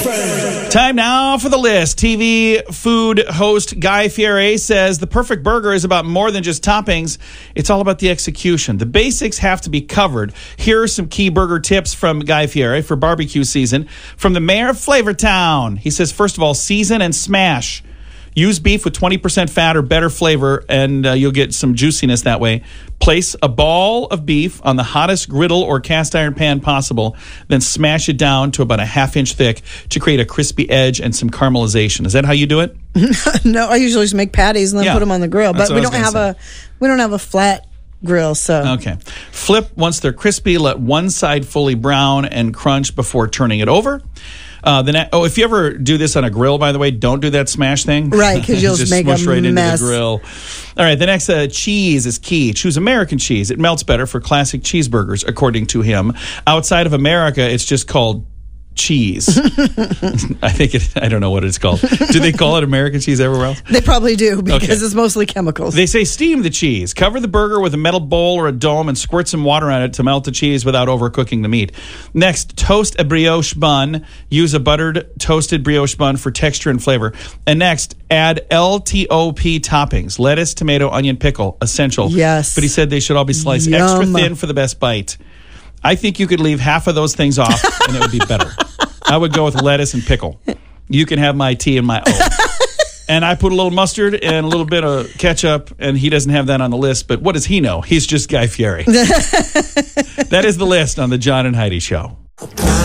friend. Time now for the list. TV food host Guy Fieri says the perfect burger is about more than just toppings. It's all about the execution. The basics have to be covered. Here are some key burger tips from Guy Fieri for barbecue season from the mayor of Flavortown. He says, first of all, season and smash. Use beef with 20% fat or better flavor, and you'll get some juiciness that way. Place a ball of beef on the hottest griddle or cast iron pan possible, then smash it down to about a half-inch thick to create a crispy edge and some caramelization. Is that how you do it? No, I usually just make patties and then put them on the grill. But we don't have a flat grill, so. Okay. Flip once they're crispy. Let one side fully brown and crunch before turning it over. If you ever do this on a grill, by the way, don't do that smash thing. Right, because you'll just make a right mess. Into the grill. All right, the next cheese is key. Choose American cheese. It melts better for classic cheeseburgers, according to him. Outside of America, it's just called cheese. I don't know what it's called. Do they call it American cheese everywhere else? They probably do because it's mostly chemicals. They say steam the cheese. Cover the burger with a metal bowl or a dome and squirt some water on it to melt the cheese without overcooking the meat. Next, toast a brioche bun. Use a buttered toasted brioche bun for texture and flavor. And next, add LTOP toppings. Lettuce, tomato, onion, pickle. Essential. Yes. But he said they should all be sliced extra thin for the best bite. I think you could leave half of those things off and it would be better. I would go with lettuce and pickle. You can have my T and my O. And I put a little mustard and a little bit of ketchup, and he doesn't have that on the list. But what does he know? He's just Guy Fieri. That is the list on the John and Heidi Show.